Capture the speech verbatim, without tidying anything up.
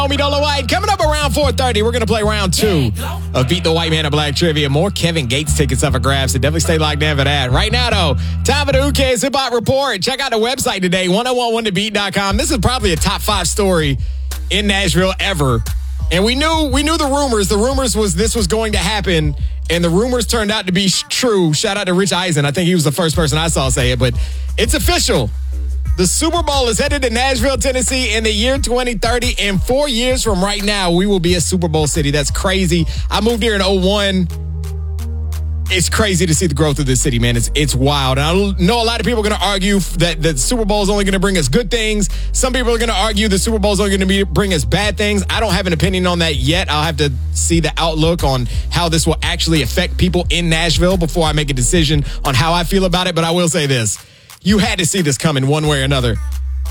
Homie Dola White. Coming up around four thirty, we're going to play round two of Beat the White Man of Black Trivia. More Kevin Gates tickets up for grabs, so definitely stay locked in for that. Right now, though, time for the U K's Hip Hop Report. Check out the website today, ten eleven the beat dot com. This is probably a top five story in Nashville ever. And we knew we knew the rumors. The rumors was this was going to happen, and the rumors turned out to be sh- true. Shout out to Rich Eisen. I think he was the first person I saw say it, but it's official. The Super Bowl is headed to Nashville, Tennessee in the year twenty thirty. And four years from right now, we will be a Super Bowl city. That's crazy. I moved here in oh one. It's crazy to see the growth of this city, man. It's it's wild. And I know a lot of people are going to argue that the Super Bowl is only going to bring us good things. Some people are going to argue the Super Bowl is only going to bring us bad things. I don't have an opinion on that yet. I'll have to see the outlook on how this will actually affect people in Nashville before I make a decision on how I feel about it. But I will say this. You had to see this coming one way or another.